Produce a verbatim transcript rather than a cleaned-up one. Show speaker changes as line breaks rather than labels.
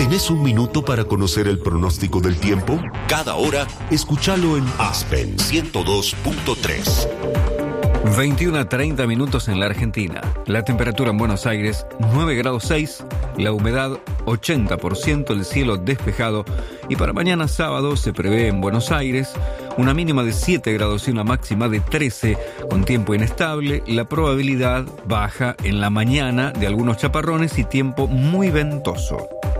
¿Tenés un minuto para conocer el pronóstico del tiempo? Cada hora, escúchalo en Aspen ciento dos punto tres.
veintiuno a treinta minutos en la Argentina. La temperatura en Buenos Aires, nueve grados seis. La humedad, ochenta por ciento. El cielo despejado. Y para mañana sábado se prevé en Buenos Aires una mínima de siete grados y una máxima de trece, con tiempo inestable. La probabilidad baja en la mañana de algunos chaparrones y tiempo muy ventoso.